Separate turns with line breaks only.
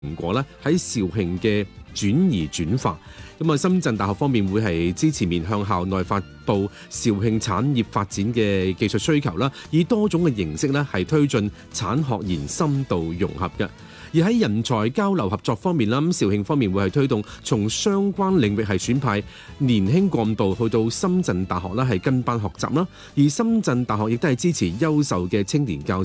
果咧喺肇慶嘅轉移轉化。咁啊，深圳大學方面會係支持面向校內發布肇慶產業發展嘅技術需求啦，以多種嘅形式咧係推進產學研深度融合嘅。而喺人才交流合作方面啦，咁肇慶方面會係推動從相關領域係選派年輕幹部去到深圳大學啦，係跟班學習啦。而深圳大學亦都係支持優秀嘅青年教